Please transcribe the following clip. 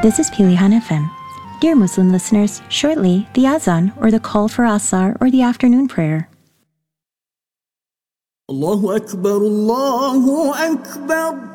This is Pilihan FM. Dear Muslim listeners, shortly, the Azan, or the call for Asar, or the afternoon prayer. Allahu Akbar, Allahu Akbar.